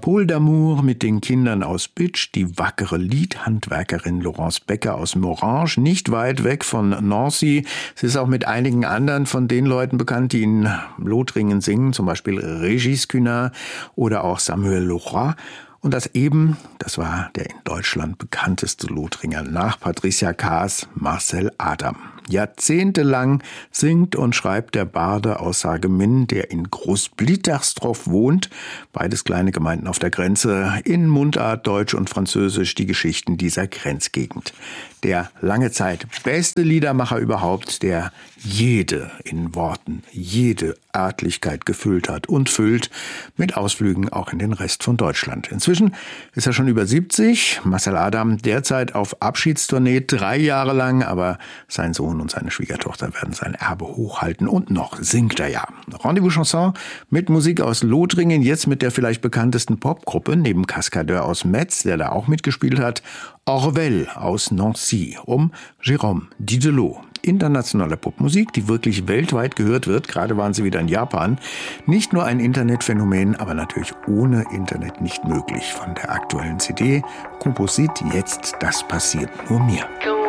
Paul d'Amour mit den Kindern aus Bitsch, die wackere Liedhandwerkerin Laurence Becker aus Morange, nicht weit weg von Nancy. Sie ist auch mit einigen anderen von den Leuten bekannt, die in Lothringen singen, zum Beispiel Régis Cunin oder auch Samuel Leroy. Und das war der in Deutschland bekannteste Lothringer nach Patricia Kaas, Marcel Adam. Jahrzehntelang singt und schreibt der Barde aus Sarreguemines, der in Großblittersdorf wohnt, beides kleine Gemeinden auf der Grenze, in Mundart, Deutsch und Französisch die Geschichten dieser Grenzgegend. Der lange Zeit beste Liedermacher überhaupt, der jede Örtlichkeit gefüllt hat und füllt, mit Ausflügen auch in den Rest von Deutschland. Inzwischen ist er schon über 70, Marcel Adam derzeit auf Abschiedstournee 3 Jahre lang, aber sein Sohn und seine Schwiegertochter werden sein Erbe hochhalten und noch singt er ja. Rendezvous Chanson mit Musik aus Lothringen, jetzt mit der vielleicht bekanntesten Popgruppe, neben Cascadeur aus Metz, der da auch mitgespielt hat, Orvel aus Nancy, um Jérôme Didelot. Internationale Popmusik, die wirklich weltweit gehört wird. Gerade waren sie wieder in Japan. Nicht nur ein Internetphänomen, aber natürlich ohne Internet nicht möglich. Von der aktuellen CD Composite jetzt, das passiert nur mir.